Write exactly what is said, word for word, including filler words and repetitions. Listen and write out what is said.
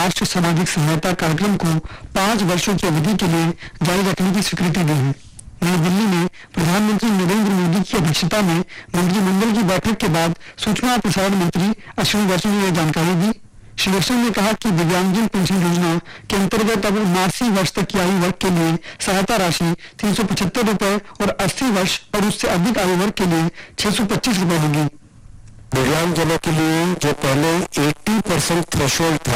राष्ट्रीय सामाजिक सहायता कार्यक्रम को पांच वर्षों की अवधि के लिए जारी रखने की स्वीकृति दी है। नई दिल्ली में प्रधानमंत्री नरेंद्र मोदी की अध्यक्षता में मंत्रिमंडल की बैठक के बाद सूचना और प्रसारण मंत्री अश्विनी वैष्णव ने यह जानकारी दी। श्री वैष्णव ने कहा कि दिव्यांगजन पेंशन योजना के अंतर्गत अब उनासी वर्ष तक की आयु वर्ग के लिए सहायता राशि तीन सौ पचहत्तर रूपए और अस्सी वर्ष और उससे अधिक आयु वर्ग के लिए छह सौ पच्चीस रूपए होगी। दिव्यांगजनों के लिए जो पहले अस्सी परसेंट थ्रेशोल्ड था,